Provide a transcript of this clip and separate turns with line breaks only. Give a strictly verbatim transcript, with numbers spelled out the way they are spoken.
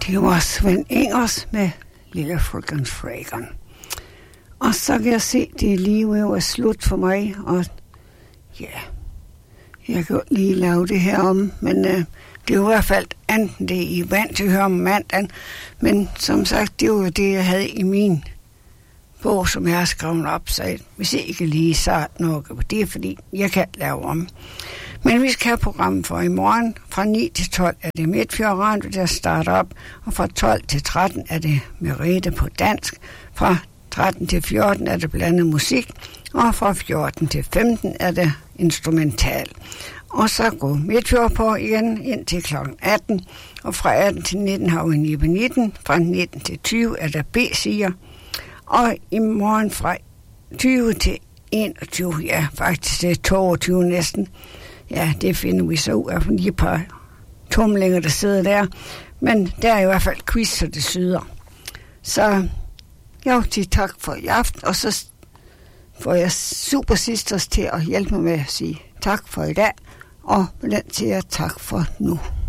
Det var Svend Ingers med Lille Frøken Fragon. Og så kan jeg se, at det lige var slut for mig, og ja, jeg kan lige lave det her om, men øh, det er jo i hvert fald enten det, I er vant til at høre om mandagen, men som sagt, det var jo det, jeg havde i min bog, som jeg har skrevet op, så hvis I ikke lige så noget på det, fordi jeg kan lave om. Men vi skal have programmet for i morgen. Fra ni til tolv er det Midtfjord Radio, der starter op, og fra tolv til tretten er det Merete på dansk. Fra tretten til fjorten er det blandet musik, og fra fjorten til femten er det instrumental. Og så går Midtfjord på igen indtil klokken atten, og fra atten til nitten har vi Nippe nitten, fra nitten til tyve er der B-siger, og i morgen fra tyve til enogtyve, ja faktisk det er toogtyve næsten, ja det finder vi så ud af lige et par tumlinger, der sidder der, men der er i hvert fald quiz, så det syder. Så jo, til tak for i aften, og så får jeg Super Sisters til at hjælpe mig med at sige tak for i dag, og med den til at tak for nu.